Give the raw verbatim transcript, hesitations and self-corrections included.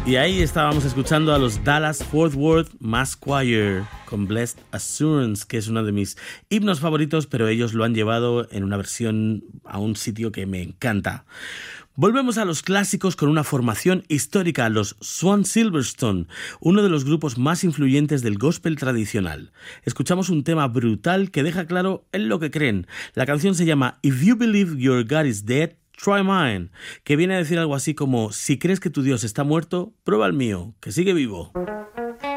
Y ahí estábamos escuchando a los Dallas Fort Worth Mass Choir con Blessed Assurance, que es uno de mis himnos favoritos, pero ellos lo han llevado en una versión a un sitio que me encanta. Volvemos a los clásicos con una formación histórica, los Swan Silverstone, uno de los grupos más influyentes del gospel tradicional. Escuchamos un tema brutal que deja claro en lo que creen. La canción se llama If You Believe Your God Is Dead, Try Mine, que viene a decir algo así como: si crees que tu Dios está muerto, prueba el mío, que sigue vivo.